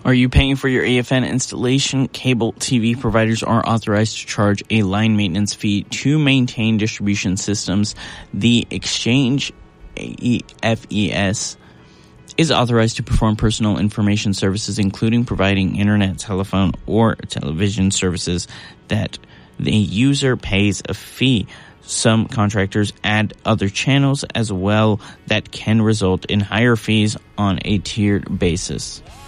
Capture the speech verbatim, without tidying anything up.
Are you paying for your A F N installation? Cable T V providers are authorized to charge a line maintenance fee to maintain distribution systems. The Exchange F E S is authorized to perform personal information services, including providing internet, telephone, or television services that the user pays a fee. Some contractors add other channels as well that can result in higher fees on a tiered basis.